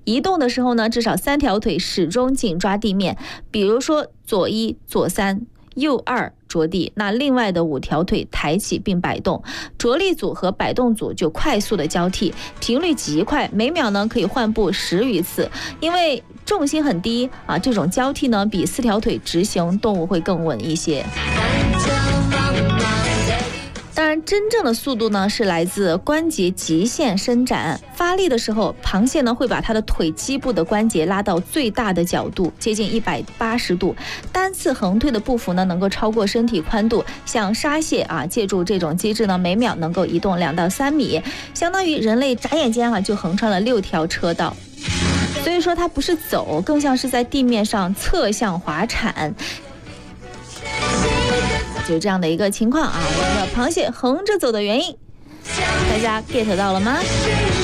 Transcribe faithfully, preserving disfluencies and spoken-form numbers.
移动的时候呢，至少三条腿始终紧抓地面，比如说左一、左三、右二着地，那另外的五条腿抬起并摆动，着力组和摆动组就快速的交替，频率极快，每秒呢可以换步十余次。因为重心很低啊，这种交替呢比四条腿直行动物会更稳一些。当然，真正的速度呢是来自关节极限伸展。发力的时候，螃蟹呢会把它的腿基部的关节拉到最大的角度，接近一百八十度。单次横推的步幅呢能够超过身体宽度。像沙蟹啊，借助这种机制呢，每秒能够移动两到三米，相当于人类眨眼间啊就横穿了六条车道。所以说它不是走，更像是在地面上侧向滑铲。就这样的一个情况啊，我们的螃蟹横着走的原因，大家 get 到了吗？